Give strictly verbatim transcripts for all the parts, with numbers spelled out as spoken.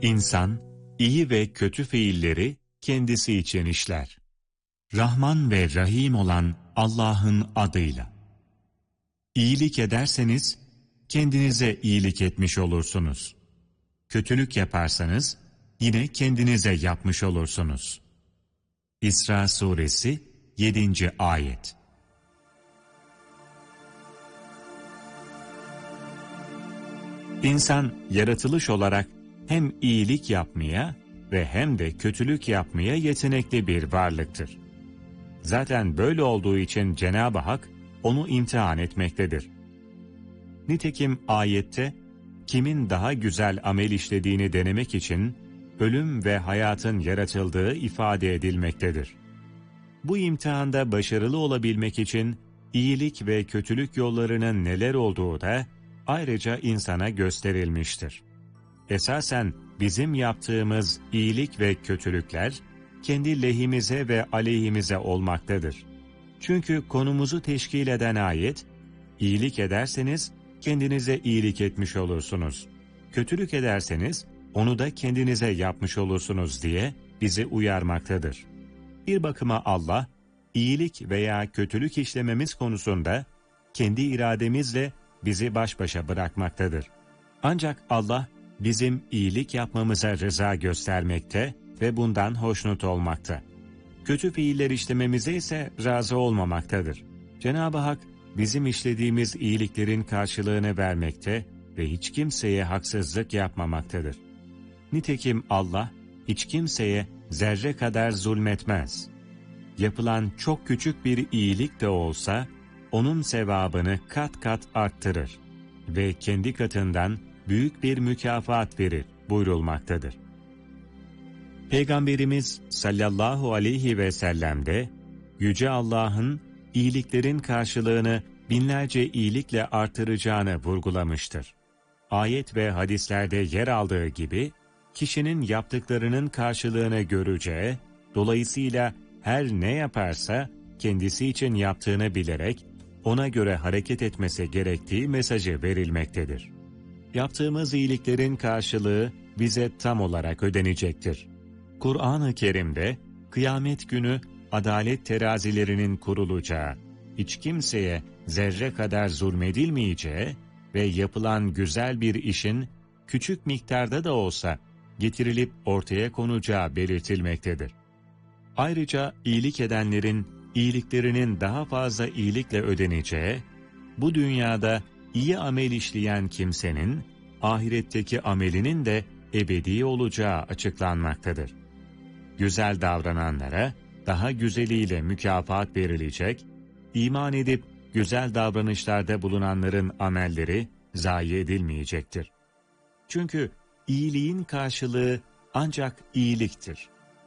İnsan, iyi ve kötü fiilleri kendisi için işler. Rahman ve Rahim olan Allah'ın adıyla. İyilik ederseniz, kendinize iyilik etmiş olursunuz. Kötülük yaparsanız, yine kendinize yapmış olursunuz. İsra Suresi yedinci Ayet. İnsan, yaratılış olarak hem iyilik yapmaya ve hem de kötülük yapmaya yetenekli bir varlıktır. Zaten böyle olduğu için Cenab-ı Hak onu imtihan etmektedir. Nitekim ayette, kimin daha güzel amel işlediğini denemek için ölüm ve hayatın yaratıldığı ifade edilmektedir. Bu imtihanda başarılı olabilmek için iyilik ve kötülük yollarının neler olduğu da ayrıca insana gösterilmiştir. Esasen bizim yaptığımız iyilik ve kötülükler kendi lehimize ve aleyhimize olmaktadır. Çünkü konumuzu teşkil eden ayet, iyilik ederseniz kendinize iyilik etmiş olursunuz. Kötülük ederseniz onu da kendinize yapmış olursunuz diye bizi uyarmaktadır. Bir bakıma Allah, iyilik veya kötülük işlememiz konusunda kendi irademizle bizi baş başa bırakmaktadır. Ancak Allah, bizim iyilik yapmamıza rıza göstermekte ve bundan hoşnut olmakta. Kötü fiiller işlememize ise razı olmamaktadır. Cenab-ı Hak, bizim işlediğimiz iyiliklerin karşılığını vermekte ve hiç kimseye haksızlık yapmamaktadır. Nitekim Allah, hiç kimseye zerre kadar zulmetmez. Yapılan çok küçük bir iyilik de olsa, onun sevabını kat kat arttırır ve kendi katından büyük bir mükafat verir buyurulmaktadır. Peygamberimiz sallallahu aleyhi ve sellem de, Yüce Allah'ın iyiliklerin karşılığını binlerce iyilikle artıracağını vurgulamıştır. Ayet ve hadislerde yer aldığı gibi, kişinin yaptıklarının karşılığını göreceği, dolayısıyla her ne yaparsa kendisi için yaptığını bilerek, ona göre hareket etmesi gerektiği mesajı verilmektedir. Yaptığımız iyiliklerin karşılığı bize tam olarak ödenecektir. Kur'an-ı Kerim'de kıyamet günü adalet terazilerinin kurulacağı, hiç kimseye zerre kadar zulmedilmeyeceği ve yapılan güzel bir işin küçük miktarda da olsa getirilip ortaya konacağı belirtilmektedir. Ayrıca iyilik edenlerin iyiliklerinin daha fazla iyilikle ödeneceği, bu dünyada iyi amel işleyen kimsenin ahiretteki amelinin de ebedi olacağı açıklanmaktadır. Güzel davrananlara daha güzeliyle mükafat verilecek, iman edip güzel davranışlarda bulunanların amelleri zayi edilmeyecektir. Çünkü iyiliğin karşılığı ancak iyiliktir.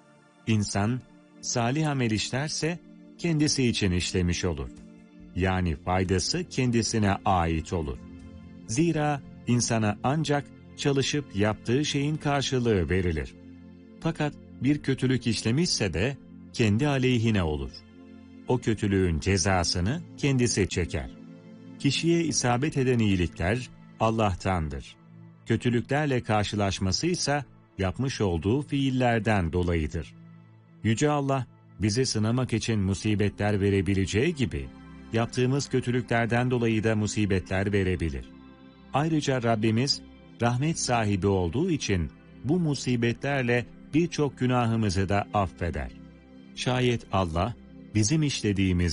İnsan salih amel işlerse kendisi için işlemiş olur. Yani faydası kendisine ait olur. Zira insana ancak çalışıp yaptığı şeyin karşılığı verilir. Fakat bir kötülük işlemişse de kendi aleyhine olur. O kötülüğün cezasını kendisi çeker. Kişiye isabet eden iyilikler Allah'tandır. Kötülüklerle karşılaşması ise yapmış olduğu fiillerden dolayıdır. Yüce Allah, bizi sınamak için musibetler verebileceği gibi, yaptığımız kötülüklerden dolayı da musibetler verebilir. Ayrıca Rabbimiz, rahmet sahibi olduğu için bu musibetlerle birçok günahımızı da affeder. Şayet Allah, bizim işlediğimiz